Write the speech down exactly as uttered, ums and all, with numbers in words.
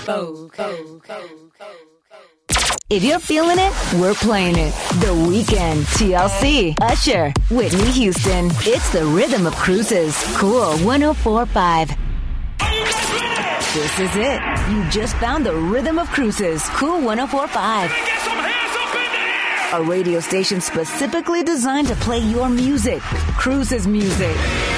If you're feeling it, we're playing it. The Weeknd, T L C, Usher, Whitney Houston. It's the rhythm of cruises. Cool one oh four point five. This is it. You just found the rhythm of cruises. Cool one oh four point five. A radio station specifically designed to play your music. Cruises music.